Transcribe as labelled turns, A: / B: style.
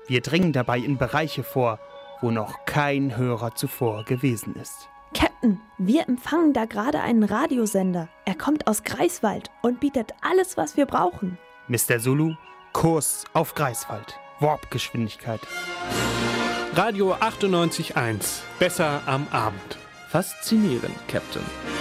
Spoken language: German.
A: Wir dringen dabei in Bereiche vor, wo noch kein Hörer zuvor gewesen ist.
B: Captain, wir empfangen da gerade einen Radiosender. Er kommt aus Greifswald und bietet alles, was wir brauchen.
A: Mr. Zulu, Kurs auf Greifswald. Warpgeschwindigkeit.
C: Radio 98.1. Besser am Abend.
D: Faszinierend, Captain.